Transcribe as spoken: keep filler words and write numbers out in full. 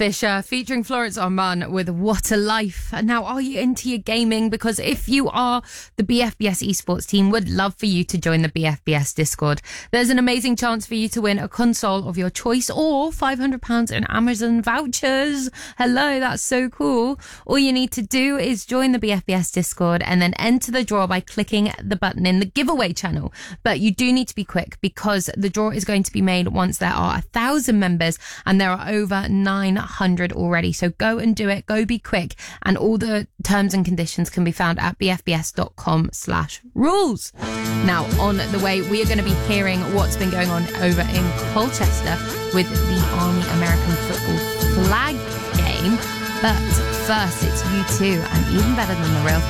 Fisher featuring Florence Arman with What a Life. Now, are you into your gaming? Because if you are, the B F B S esports team would love for you to join the B F B S Discord. There's an amazing chance for you to win a console of your choice or five hundred pounds in Amazon vouchers. Hello, that's so cool. All you need to do is join the B F B S Discord and then enter the draw by clicking the button in the giveaway channel. But you do need to be quick because the draw is going to be made once there are a thousand members, and there are over nine hundred already. So go and do it. Go be quick. And all the terms and conditions can be found at bfbs.com slash rules. Now, on the way, we are going to be hearing what's been going on over in Colchester with the Army American football flag game. But first, it's U two and Even Better Than the Real